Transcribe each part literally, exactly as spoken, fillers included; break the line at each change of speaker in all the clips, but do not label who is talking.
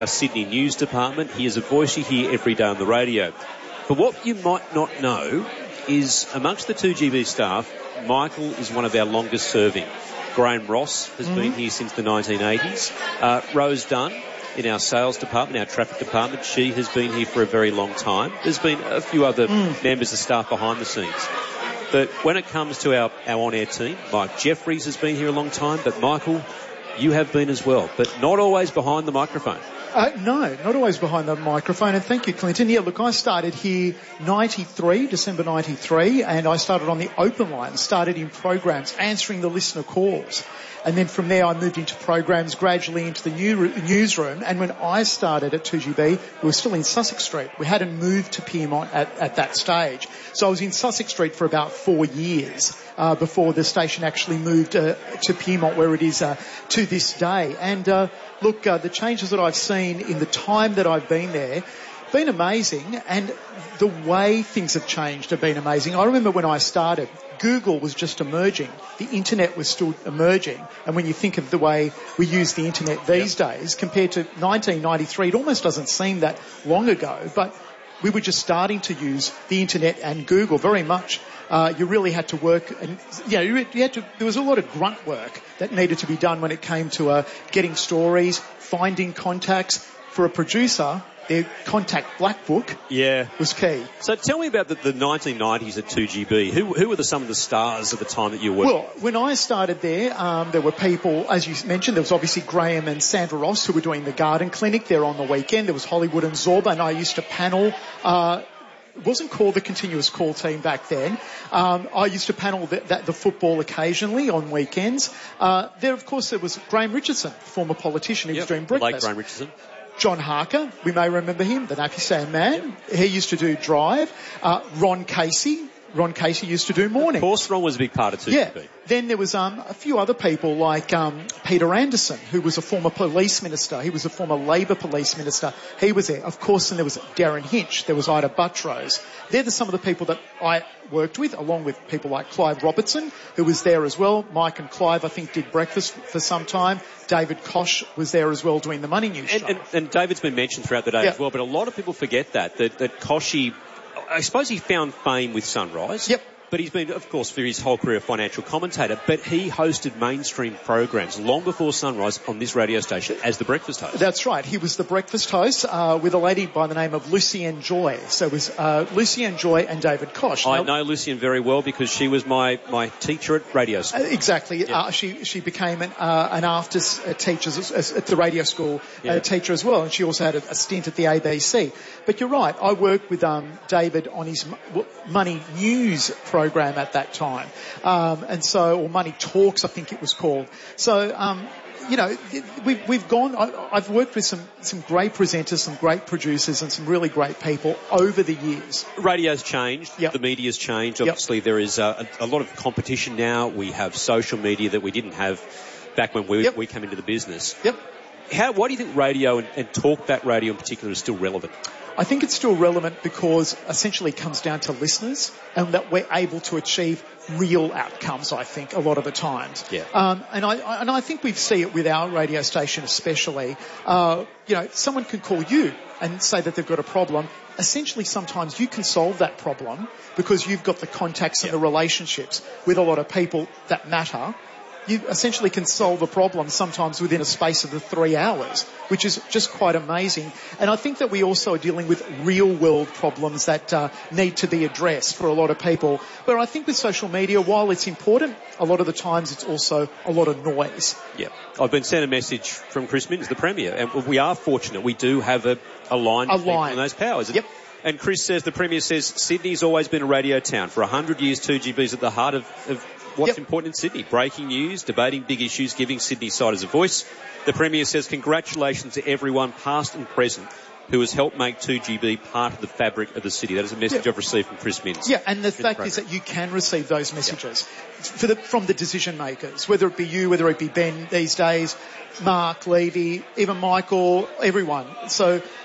a Sydney News Department. He is a voice you hear every day on the radio. But what you might not know is amongst the two G B staff, Michael is one of our longest serving. Graham Ross has mm-hmm. been here since the nineteen eighties. Uh, Rose Dunn in our sales department, our traffic department, she has been here for a very long time. There's been a few other mm. members of staff behind the scenes. But when it comes to our, our on-air team, Mike Jeffries has been here a long time, but Michael, you have been as well, but not always behind the microphone.
Uh, no, not always behind the microphone. And thank you, Clinton. Yeah, look, I started here ninety-three, December ninety-three, and I started on the open line, started in programs, answering the listener calls. And then from there I moved into programs, gradually into the new newsroom. And when I started at two G B, we were still in Sussex Street. We hadn't moved to Pyrmont at, at that stage. So I was in Sussex Street for about four years uh, before the station actually moved uh, to Pyrmont, where it is uh, to this day. And uh, look, uh, the changes that I've seen in the time that I've been there, been amazing, and the way things have changed have been amazing. I remember when I started, Google was just emerging. The internet was still emerging. And when you think of the way we use the internet these yep. days, compared to nineteen ninety-three, it almost doesn't seem that long ago. But we were just starting to use the internet and Google very much. Uh, you really had to work, and you know, you had to. There was a lot of grunt work that needed to be done when it came to uh, getting stories, finding contacts. For a producer, their contact black book
yeah.
was key.
So tell me about the, the nineteen nineties at two G B. Who who were the, some of the stars at the time that you were working?
Well, when I started there, um, there were people, as you mentioned, there was obviously Graham and Sandra Ross who were doing the Garden Clinic there on the weekend. There was Hollywood and Zorba, and I used to panel. Uh, It wasn't called the Continuous Call team back then. Um, I used to panel the, the, the football occasionally on weekends. Uh, there, of course, there was Graham Richardson, former politician. He
yep,
was doing breakfast.
Like Graham Richardson.
John Harker, we may remember him, the Nappy Sand Man. He used to do Drive. Uh, Ron Casey. Ron Casey used to do morning.
Of course, Ron was a big part of two G B.
Yeah. Then there was um, a few other people like um, Peter Anderson, who was a former police minister. He was a former Labor police minister. He was there. Of course, and there was Darren Hinch. There was Ida Buttrose. They're the, some of the people that I worked with, along with people like Clive Robertson, who was there as well. Mike and Clive, I think, did breakfast for some time. David Kosh was there as well doing the Money News
and,
show.
And, and David's been mentioned throughout the day
yeah.
as well, but a lot of people forget that, that, that Koshy, I suppose he found fame with Sunrise.
Yep.
But he's been, of course, for his whole career a financial commentator, but he hosted mainstream programs long before Sunrise on this radio station as the breakfast host.
That's right. He was the breakfast host uh, with a lady by the name of Lucienne Joy. So it was uh, Lucienne Joy and David Kosh.
I
now,
know Lucienne very well because she was my, my teacher at radio school.
Uh, exactly.
Yep.
Uh, she she became an, uh, an after uh, teacher as, as, at the radio school
yep.
uh, teacher as well, and she also had a, a stint at the A B C. But you're right. I worked with um, David on his Money News program at that time. Time. Um, and so, or Money Talks, I think it was called. So, um, you know, we've, we've gone, I, I've worked with some, some great presenters, some great producers and some really great people over the years.
Radio's changed.
Yep.
The media's changed.
Yep.
Obviously, there is a, a lot of competition now. We have social media that we didn't have back when we,
yep.
we came into the business.
Yep.
How, why do you think radio and, and talkback radio in particular is still relevant?
I think it's still relevant because essentially it comes down to listeners and that we're able to achieve real outcomes, I think, a lot of the times.
Yeah.
Um, and I, I and I think we see it with our radio station especially. Uh, you know, someone can call you and say that they've got a problem. Essentially, sometimes you can solve that problem because you've got the contacts and yeah. the relationships with a lot of people that matter. You essentially can solve a problem sometimes within a space of the three hours, which is just quite amazing. And I think that we also are dealing with real-world problems that uh, need to be addressed for a lot of people. But I think with social media, while it's important, a lot of the times it's also a lot of noise.
Yeah. I've been sent a message from Chris Minns, the Premier, and we are fortunate. We do have a, a line
a line.
on those powers.
Yep.
And Chris says, the Premier says, Sydney's always been a radio town. For one hundred years, two G B's at the heart of, of what's
yep.
important in Sydney. Breaking news, debating big issues, giving Sydneysiders a voice. The Premier says, congratulations to everyone, past and present, who has helped make two G B part of the fabric of the city. That is a message
yeah.
I've received from Chris Minns.
Yeah, and the fact the is that you can receive those messages yeah. for the, from the decision makers, whether it be you, whether it be Ben these days, Mark Levy, even Michael, everyone. So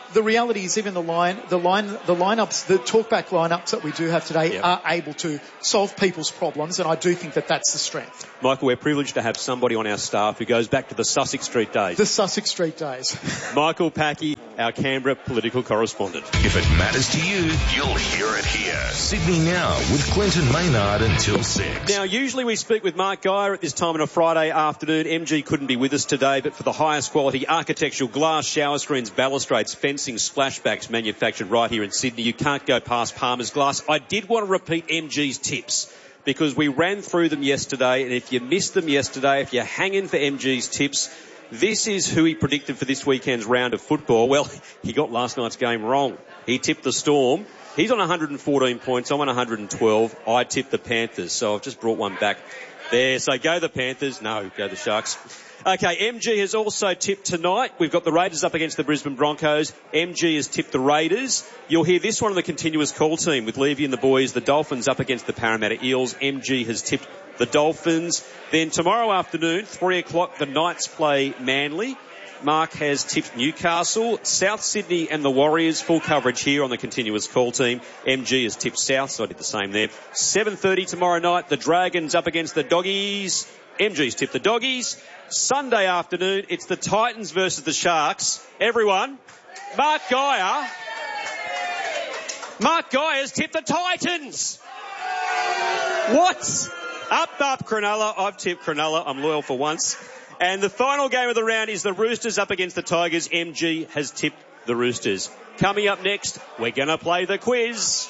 the reality is even the line, the line, the lineups, the talkback lineups that we do have today yep. are able to solve people's problems, and I do think that that's the strength.
Michael, we're privileged to have somebody on our staff who goes back to the Sussex Street days.
The Sussex Street days.
Michael Packy, our Canberra political correspondent.
If it matters to you, you'll hear it here. Sydney Now with Clinton Maynard until six.
Now, usually we speak with Mark Geyer at this time on a Friday afternoon. M G couldn't be with us today, but for the highest quality architectural glass, shower screens, balustrades, fencing, splashbacks manufactured right here in Sydney, you can't go past Palmer's Glass. I did want to repeat M G's tips, because we ran through them yesterday, and if you missed them yesterday, if you're hanging for M G's tips, this is who he predicted for this weekend's round of football. Well, he got last night's game wrong. He tipped the Storm. He's on one hundred fourteen points. I'm on one hundred twelve. I tipped the Panthers, so I've just brought one back there. So go the Panthers. No, go the Sharks. Okay, M G has also tipped tonight. We've got the Raiders up against the Brisbane Broncos. M G has tipped the Raiders. You'll hear this one on the continuous call team with Levy and the boys. The Dolphins up against the Parramatta Eels. M G has tipped the Dolphins. Then tomorrow afternoon, three o'clock, the Knights play Manly. Mark has tipped Newcastle, South Sydney and the Warriors. Full coverage here on the continuous call team. M G has tipped South, so I did the same there. seven thirty tomorrow night, the Dragons up against the Doggies. M G's tipped the Doggies. Sunday afternoon, it's the Titans versus the Sharks. Everyone, Mark Geyer. Mark Geyer's tipped the Titans. What? Up, up, Cronulla. I've tipped Cronulla. I'm loyal for once. And the final game of the round is the Roosters up against the Tigers. M G has tipped the Roosters. Coming up next, we're going to play the quiz.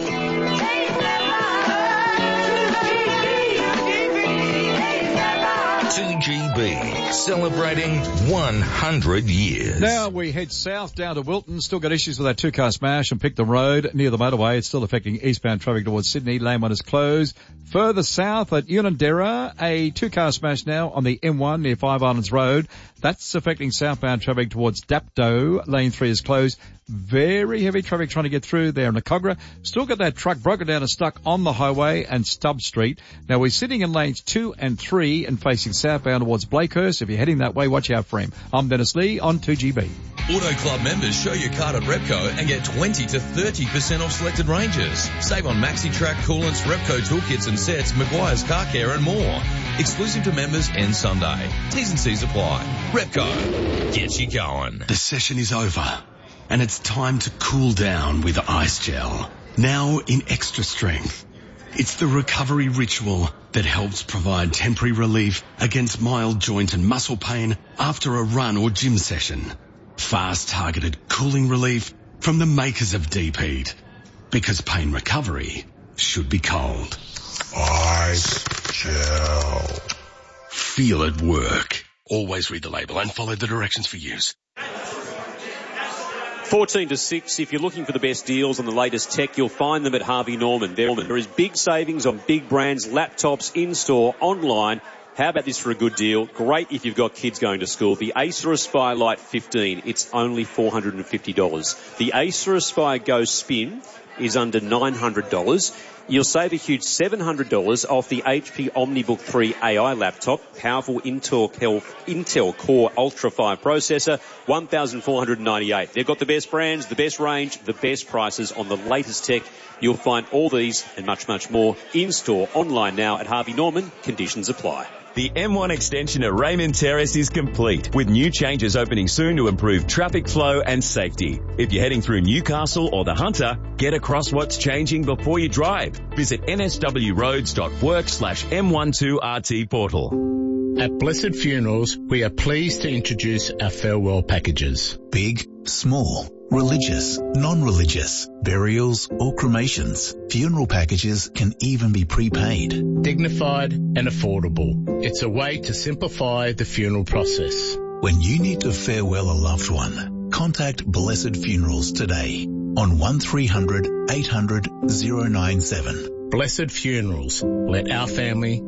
two G B, celebrating one hundred years.
Now we head south down to Wilton. Still got issues with that two-car smash on Picton Road near the motorway. It's still affecting eastbound traffic towards Sydney. Lane one is closed. Further south at Unanderra, a two-car smash now on the M one near Five Islands Road. That's affecting southbound traffic towards Dapto. Lane three is closed. Very heavy traffic trying to get through there in Niagara. Still got that truck broken down and stuck on the highway and Stubb Street. Now we're sitting in lanes two and three and facing southbound towards Blakehurst. If you're heading that way, watch out for him. I'm Dennis Lee on two G B.
Auto Club members show your card at Repco and get twenty to thirty percent off selected ranges. Save on MaxiTrack, coolants, Repco toolkits and sets, Maguire's Car Care and more. Exclusive to members and Sunday. T's and C's apply. Repco. Get you going.
The session is over and it's time to cool down with Ice Gel. Now in extra strength. It's the recovery ritual that helps provide temporary relief against mild joint and muscle pain after a run or gym session. Fast targeted cooling relief from the makers of Deep Heat. Because pain recovery should be cold.
Ice Gel.
Feel it work. Always read the label and follow the directions for use.
fourteen to six, if you're looking for the best deals on the latest tech, you'll find them at Harvey Norman. There is big savings on big brands, laptops, in-store, online. How about this for a good deal? Great if you've got kids going to school. The Acer Aspire Lite fifteen, it's only four hundred fifty dollars. The Acer Aspire Go Spin is under nine hundred dollars. You'll save a huge seven hundred dollars off the H P OmniBook three A I laptop, powerful Intel, Intel Core Ultra five processor, one thousand four hundred ninety-eight dollars. They've got the best brands, the best range, the best prices on the latest tech. You'll find all these and much, much more in-store, online now at Harvey Norman. Conditions apply.
The M one extension at Raymond Terrace is complete, with new changes opening soon to improve traffic flow and safety. If you're heading through Newcastle or the Hunter, get across what's changing before you drive. Visit nswroads.work slash M12RT portal.
At Blessed Funerals, we are pleased to introduce our farewell packages.
Big, small, religious, non-religious, burials or cremations. Funeral packages can even be prepaid.
Dignified and affordable. It's a way to simplify the funeral process.
When you need to farewell a loved one, contact Blessed Funerals today on one three hundred eight hundred oh nine seven.
Blessed Funerals. Let our family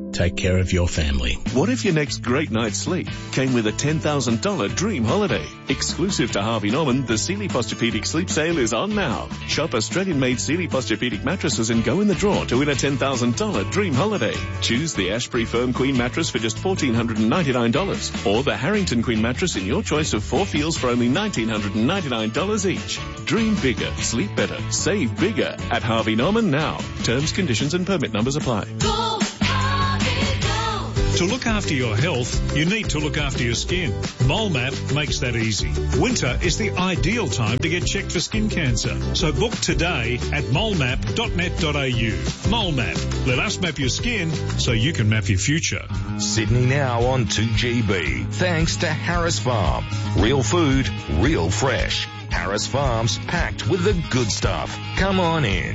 take care of your family.
What if your next great night's sleep came with a ten thousand dollars dream holiday? Exclusive to Harvey Norman, the Sealy Posturepedic Sleep Sale is on now. Shop Australian-made Sealy Posturepedic mattresses and go in the draw to win a ten thousand dollars dream holiday. Choose the Ashbury Firm Queen mattress for just one thousand four hundred ninety-nine dollars or the Harrington Queen mattress in your choice of four feels for only one thousand nine hundred ninety-nine dollars each. Dream bigger, sleep better, save bigger at Harvey Norman now. Terms, conditions and permit numbers apply.
Go, Harvey, go. To look after your health, you need to look after your skin. MoleMap makes that easy. Winter is the ideal time to get checked for skin cancer. So book today at molemap dot net dot a u. MoleMap. Let us map your skin so you can map your future.
Sydney Now on two G B. Thanks to Harris Farm. Real food, real fresh. Harris Farms, packed with the good stuff. Come on in.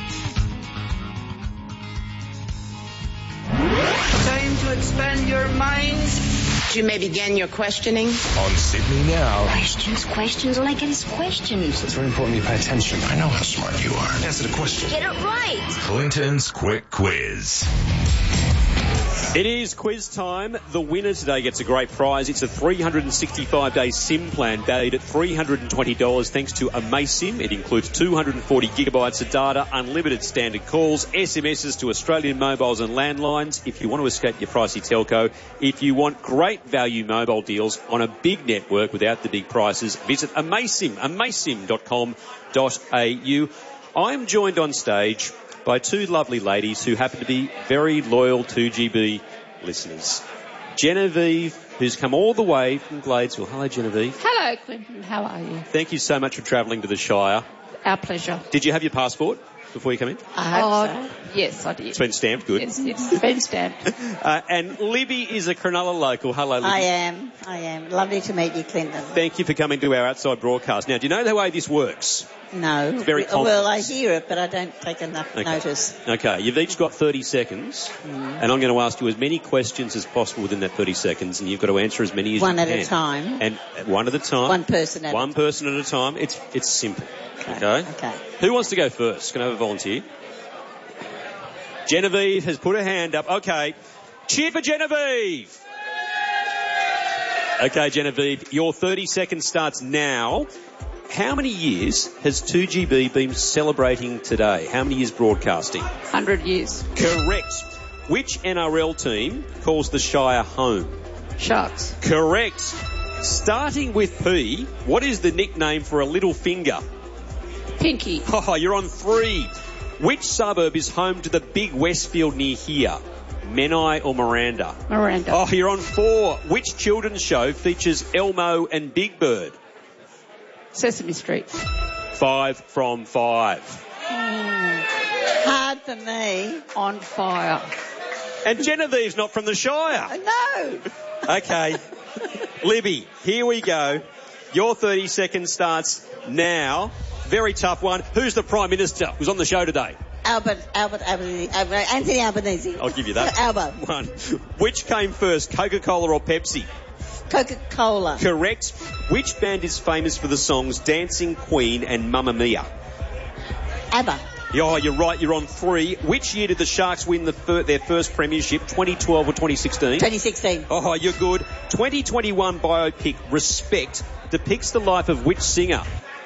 Time to expand your minds. You may begin your questioning.
On Sydney Now.
Questions, questions, all I get is questions.
It's very important you pay attention. I know how smart you are. Answer the question.
Get it right.
Clinton's Quick Quiz.
It is quiz time. The winner today gets a great prize. It's a three hundred sixty-five day SIM plan valued at three hundred twenty dollars thanks to AmaSIM. It includes two hundred forty gigabytes of data, unlimited standard calls, S M Ss to Australian mobiles and landlines. If you want to escape your pricey telco, if you want great value mobile deals on a big network without the big prices, visit AmaSIM, amasim dot com dot a u. I'm joined on stage by two lovely ladies who happen to be very loyal two G B listeners. Genevieve, who's come all the way from Gladesville. Hello, Genevieve.
Hello, Clinton. How are you?
Thank you so much for travelling to the Shire.
Our pleasure.
Did you have your passport before you come in?
I hope oh, so. Yes, I did.
It's been stamped, good.
It's, it's been stamped.
uh, and Libby is a Cronulla local. Hello, Libby.
I am. I am. Lovely to meet you, Clinton.
Thank you for coming to our outside broadcast. Now, do you know the way this works?
No.
It's very complex.
Well, I hear it, but I don't take enough
okay.
notice.
Okay, you've each got thirty seconds, mm. and I'm going to ask you as many questions as possible within that thirty seconds, and you've got to answer as many as
one
you can.
One at a time.
And one at a time.
One person at
one
a time.
One person at a time. It's it's simple.
Okay.
Okay.
Okay.
Who wants to go first? Can I have a volunteer? Genevieve has put her hand up. Okay. Cheer for Genevieve. Okay, Genevieve, your thirty seconds starts now. How many years has two G B been celebrating today? How many years broadcasting?
one hundred years.
Correct. Which N R L team calls the Shire home?
Sharks.
Correct. Starting with P, what is the nickname for a little finger?
Pinky.
Oh, you're on three. Which suburb is home to the big Westfield near here? Menai or Miranda?
Miranda.
Oh, you're on four. Which children's show features Elmo and Big Bird?
Sesame Street.
Five from five.
Mm. Hard for me.
On fire.
And Genevieve's not from the Shire.
No.
Okay. Libby, here we go. Your thirty seconds starts now. Very tough one. Who's the Prime Minister who's on the show today?
Albert, Albert, Albert, Albert Anthony Albanese.
I'll give you that.
Albert.
One. Which came first, Coca-Cola or Pepsi?
Coca-Cola.
Correct. Which band is famous for the songs Dancing Queen and Mamma Mia?
ABBA.
Oh, you're right. You're on three. Which year did the Sharks win the fir- their first premiership, twenty twelve or twenty sixteen?
twenty sixteen.
Oh, you're good. twenty twenty-one biopic Respect depicts the life of which singer?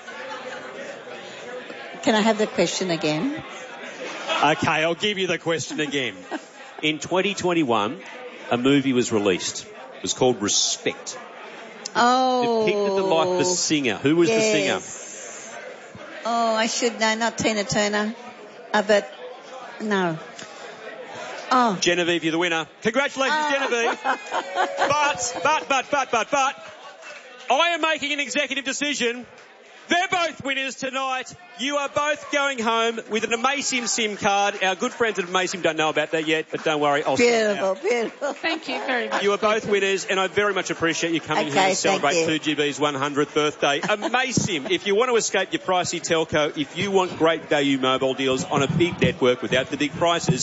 Can I have the question again?
Okay, I'll give you the question again. In twenty twenty-one, a movie was released. It was called Respect.
Oh.
Depicted the life of a singer. Who was
yes.
the singer?
Oh, I should know. Not Tina Turner. Uh, but, no. Oh.
Genevieve, you're the winner. Congratulations, oh. Genevieve. But, but, but, but, but, but, I am making an executive decision. They're both winners tonight. You are both going home with an AmaSIM SIM card. Our good friends at AmaSIM don't know about that yet, but don't worry. I'll
beautiful, beautiful.
Thank you very much.
You are both winners, and I very much appreciate you coming
okay,
here to celebrate
two
G B's one hundredth birthday. AmaSIM, if you want to escape your pricey telco, if you want great value mobile deals on a big network without the big prices,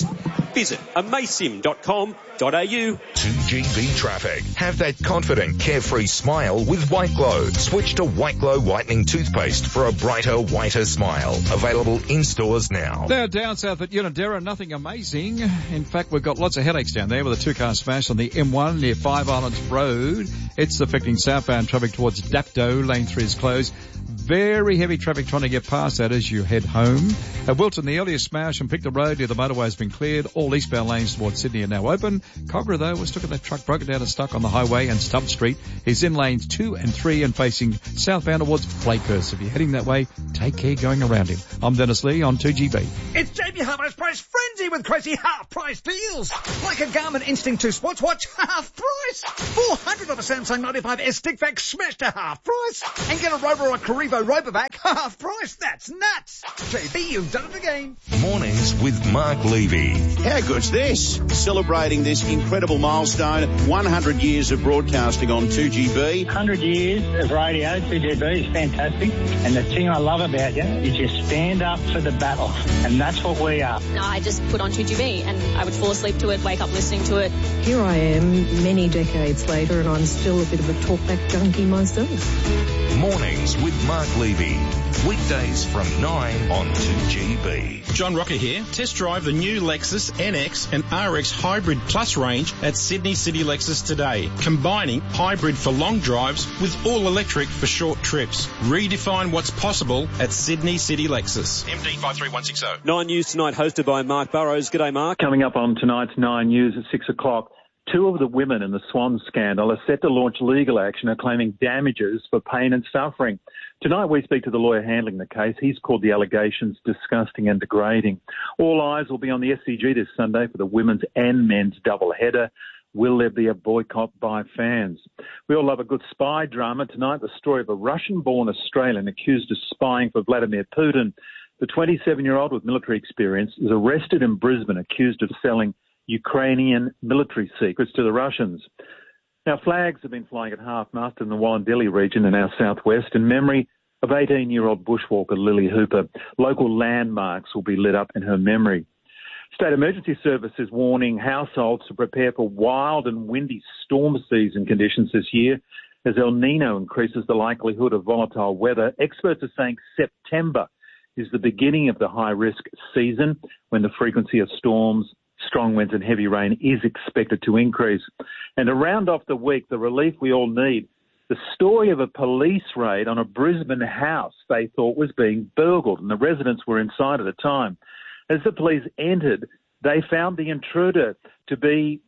Visit amasim dot com dot a u.
two G B traffic. Have that confident, carefree smile with White Glow. Switch to White Glow whitening toothpaste for a brighter, whiter smile. Available in stores now.
Now down south at Unanderra, nothing amazing. In fact, we've got lots of headaches down there with a two-car smash on the M one near Five Islands Road. It's affecting southbound traffic towards Dapto. Lane three is closed. Very heavy traffic trying to get past that as you head home. At Wilton, the earlier smash and Picton Road near the motorway has been cleared. All eastbound lanes towards Sydney are now open. Cogra, though, was stuck at that truck, broken down and stuck on the highway, and Stump Street is in lanes two and three and facing southbound towards Blakehurst. If you're heading that way, take care going around him. I'm Dennis Lee on two G B.
It's J B Hi-Fi's Price Frenzy with crazy half-price deals. Like a Garmin Instinct two sports watch, half price. four hundred of a Samsung ninety-five S stick vac smashed to half price. And get a Rover or a Karibo Robovac, half price. That's nuts. J B, you've done it again.
Mornings with Mark Levy.
How good's this? Celebrating this incredible milestone, one hundred years of broadcasting on two G B.
one hundred years of radio, two G B is fantastic. And the thing I love about you is you stand up for the battle. And that's what we are.
I just put on two G B and I would fall asleep to it, wake up listening to it.
Here I am many decades later and I'm still a bit of a talkback junkie myself.
Mornings with Mark Levy. Weekdays from nine on two G B.
John Rocker here. Test drive the new Lexus N X and R X Hybrid Plus range at Sydney City Lexus today, combining hybrid for long drives with all electric for short trips. Redefine what's possible at Sydney City Lexus. M D five three one six zero.
Nine News tonight, hosted by Mark Burrows. G'day, Mark.
Coming up on tonight's Nine News at six o'clock. Two of the women in the Swan scandal are set to launch legal action and claiming damages for pain and suffering. Tonight we speak to the lawyer handling the case. He's called the allegations disgusting and degrading. All eyes will be on the S C G this Sunday for the women's and men's double header. Will there be a boycott by fans? We all love a good spy drama. Tonight, the story of a Russian-born Australian accused of spying for Vladimir Putin. The twenty-seven-year-old with military experience is arrested in Brisbane, accused of selling Ukrainian military secrets to the Russians. Now, flags have been flying at half-mast in the Wallandilly region in our southwest in memory of eighteen-year-old bushwalker Lily Hooper. Local landmarks will be lit up in her memory. State Emergency Service is warning households to prepare for wild and windy storm season conditions this year as El Nino increases the likelihood of volatile weather. Experts are saying September is the beginning of the high-risk season when the frequency of storms, strong winds and heavy rain is expected to increase. And to round off the week, the relief we all need, the story of a police raid on a Brisbane house they thought was being burgled, and the residents were inside at the time. As the police entered, they found the intruder to be,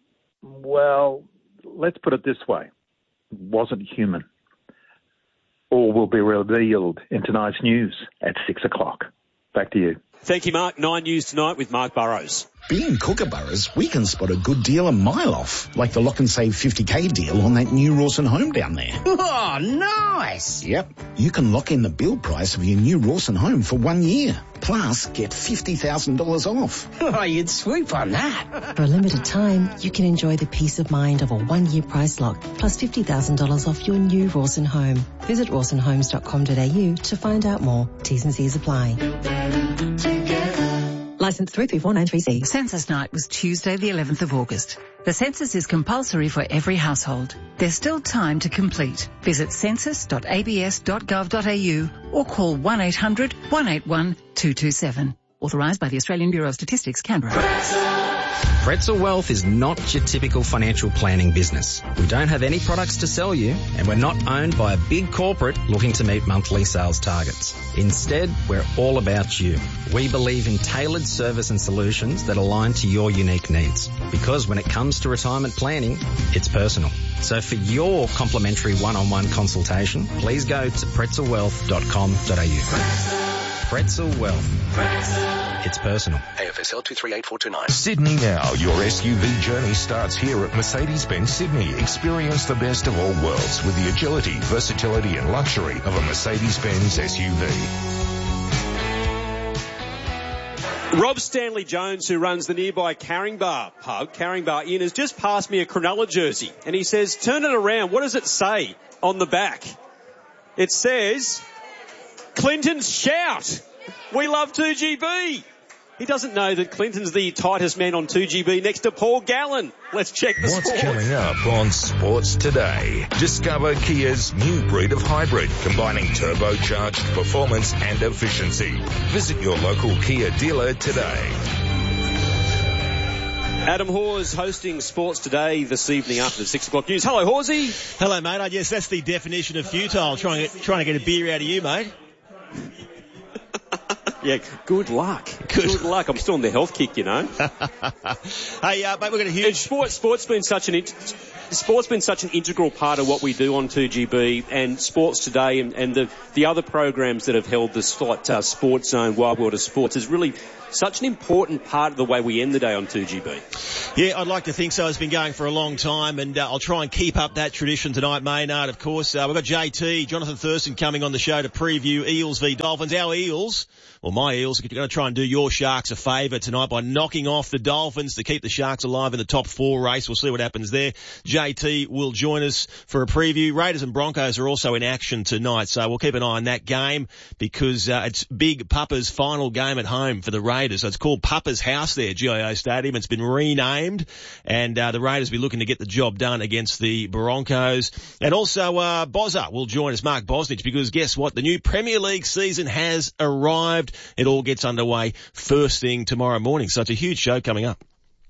well, let's put it this way, wasn't human. All will be revealed in tonight's news at six o'clock. Back to you.
Thank you, Mark. Nine News tonight with Mark Burrows.
Being Kookaburras, we can spot a good deal a mile off, like the Lock and Save fifty K deal on that new Rawson home down there.
Oh, nice!
Yep. You can lock in the build price of your new Rawson home for one year. Plus, get fifty thousand dollars off.
Oh, you'd swoop on that.
For a limited time, you can enjoy the peace of mind of a one-year price lock, plus fifty thousand dollars off your new Rawson home. Visit rawson homes dot com dot a u to find out more. T's and C's apply. Licence three three four nine three C.
Census night was Tuesday the eleventh of August. The census is compulsory for every household. There's still time to complete. Visit census dot a b s dot gov dot a u or call one eight hundred one eight one two two seven. Authorised by the Australian Bureau of Statistics, Canberra.
Pretzel Wealth is not your typical financial planning business. We don't have any products to sell you, and we're not owned by a big corporate looking to meet monthly sales targets. Instead, we're all about you. We believe in tailored service and solutions that align to your unique needs. Because when it comes to retirement planning, it's personal. So for your complimentary one-on-one consultation, please go to pretzel wealth dot com dot a u. Pretzel Wealth. It's personal.
A F S L two three eight four two nine.
Sydney Now. Your S U V journey starts here at Mercedes-Benz Sydney. Experience the best of all worlds with the agility, versatility and luxury of a Mercedes-Benz S U V.
Rob Stanley Jones, who runs the nearby Caringbah pub, Caringbah Inn, has just passed me a Cronulla jersey. And he says, turn it around. What does it say on the back? It says, Clinton's shout. We love two G B. He doesn't know that Clinton's the tightest man on two G B next to Paul Gallen. Let's check the
What's
sports.
coming up on Sports Today? Discover Kia's new breed of hybrid, combining turbocharged performance and efficiency. Visit your local Kia dealer today.
Adam Hawes hosting Sports Today this evening after the six o'clock news. Hello, Horsey.
Hello, mate. I guess that's the definition of futile, trying to, trying to get a beer out of you, mate.
Yeah, good luck. Good. good luck. I'm still on the health kick, you know.
Hey, uh, mate, we've got a huge...
And sport, sport's been such an... Int- Sport's been such an integral part of what we do on two G B, and Sports Today and, and the, the other programs that have held the slot, uh, Sports Zone, Wild World of Sports is really such an important part of the way we end the day on two G B.
Yeah, I'd like to think so. It's been going for a long time, and uh, I'll try and keep up that tradition tonight, Maynard, of course. Uh, we've got J T, Jonathan Thurston, coming on the show to preview Eels v Dolphins. Our Eels, well, my Eels, are going to try and do your Sharks a favour tonight by knocking off the Dolphins to keep the Sharks alive in the top four race. We'll see what happens there. J T will join us for a preview. Raiders and Broncos are also in action tonight, so we'll keep an eye on that game because uh, it's Big Papa's final game at home for the Raiders. So it's called Papa's House there, G I O Stadium. It's been renamed, and uh, the Raiders will be looking to get the job done against the Broncos. And also uh, Bozza will join us, Mark Bosnich, because guess what? The new Premier League season has arrived. It all gets underway first thing tomorrow morning, so it's a huge show coming up.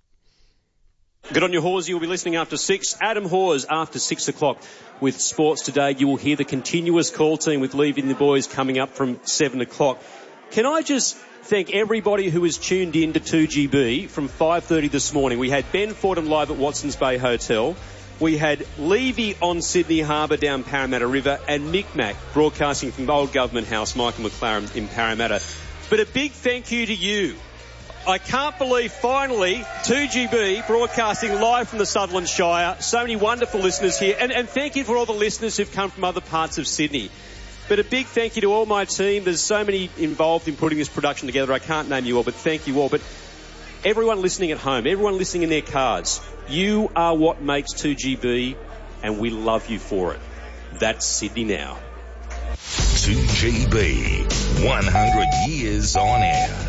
Good on you, Hawes. You'll be listening after six. Adam Hawes after six o'clock with Sports Today. You will hear the continuous call team with Leaving the Boys coming up from seven o'clock. Can I just thank everybody who has tuned in to two G B from five thirty this morning. We had Ben Fordham live at Watson's Bay Hotel. We had Levy on Sydney Harbour down Parramatta River, and Mick Mac broadcasting from Old Government House, Michael McLaren in Parramatta. But a big thank you to you. I can't believe finally two G B broadcasting live from the Sutherland Shire. So many wonderful listeners here. And, and thank you for all the listeners who've come from other parts of Sydney. But a big thank you to all my team. There's so many involved in putting this production together. I can't name you all, but thank you all. But everyone listening at home, everyone listening in their cars, you are what makes two G B, and we love you for it. That's Sydney Now.
two G B, one hundred years on air.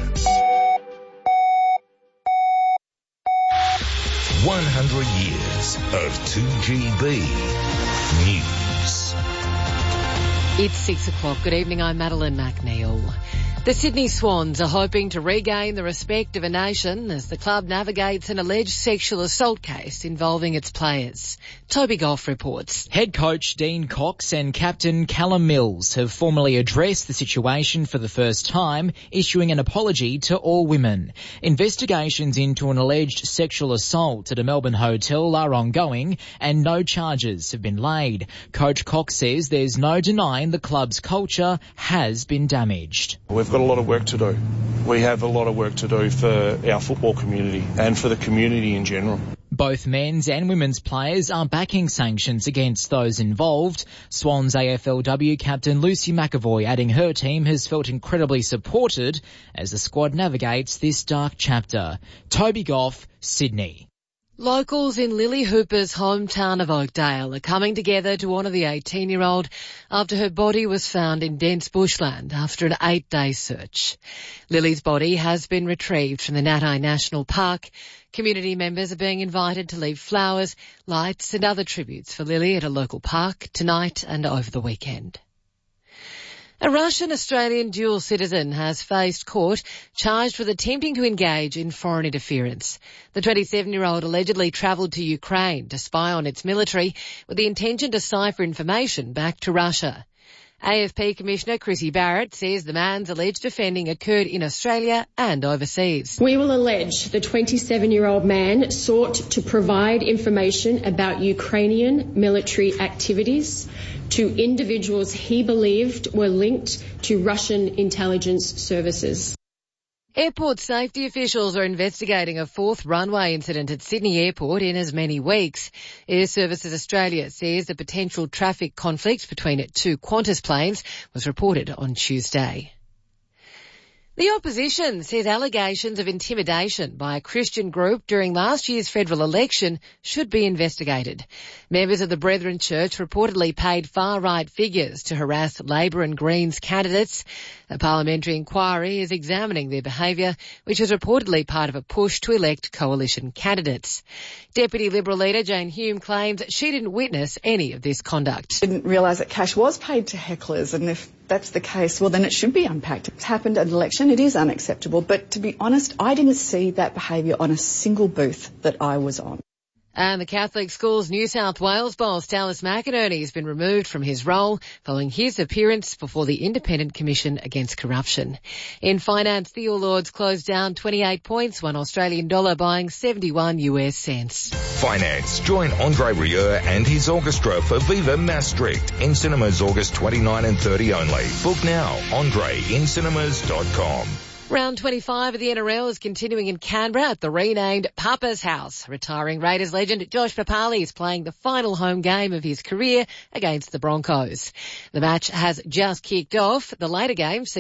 one hundred years of two G B News.
It's six o'clock. Good evening, I'm Madeline McNeil. The Sydney Swans are hoping to regain the respect of a nation as the club navigates an alleged sexual assault case involving its players. Toby Goff reports.
Head coach Dean Cox and captain Callum Mills have formally addressed the situation for the first time, issuing an apology to all women. Investigations into an alleged sexual assault at a Melbourne hotel are ongoing and no charges have been laid. Coach Cox says there's no denying the club's culture has been damaged.
We've got a lot of work to do. We have a lot of work to do for our football community and for the community in general.
Both men's and women's players are backing sanctions against those involved. Swans A F L W captain Lucy McAvoy adding her team has felt incredibly supported as the squad navigates this dark chapter. Toby Goff, Sydney.
Locals in Lily Hooper's hometown of Oakdale are coming together to honour the eighteen-year-old after her body was found in dense bushland after an eight-day search. Lily's body has been retrieved from the Natai National Park. Community members are being invited to leave flowers, lights and other tributes for Lily at a local park tonight and over the weekend. A Russian-Australian dual citizen has faced court charged with attempting to engage in foreign interference. The twenty-seven-year-old allegedly travelled to Ukraine to spy on its military with the intention to cipher information back to Russia. A F P Commissioner Chrissy Barrett says the man's alleged offending occurred in Australia and overseas.
We will allege the twenty-seven-year-old man sought to provide information about Ukrainian military activities to individuals he believed were linked to Russian intelligence services.
Airport safety officials are investigating a fourth runway incident at Sydney Airport in as many weeks. Air Services Australia says the potential traffic conflict between two Qantas planes was reported on Tuesday. The opposition says allegations of intimidation by a Christian group during last year's federal election should be investigated. Members of the Brethren Church reportedly paid far-right figures to harass Labor and Greens candidates. A parliamentary inquiry is examining their behaviour, which is reportedly part of a push to elect coalition candidates. Deputy Liberal leader Jane Hume claims she didn't witness any of this conduct.
Didn't realise that cash was paid to hecklers, and if that's the case, well, then it should be unpacked. It's happened at an election. It is unacceptable. But to be honest, I didn't see that behaviour on a single booth that I was on.
And the Catholic Schools New South Wales boss, Dallas McInerney, has been removed from his role following his appearance before the Independent Commission Against Corruption. In finance, the All Ords closed down twenty-eight points, one Australian dollar buying seventy-one U S cents.
Finance. Join Andre Rieu and his orchestra for Viva Maastricht in cinemas August twenty-ninth and thirtieth only. Book now. andre in cinemas dot com.
Round twenty-five of the N R L is continuing in Canberra at the renamed Papa's House. Retiring Raiders legend Josh Papali is playing the final home game of his career against the Broncos. The match has just kicked off. The later game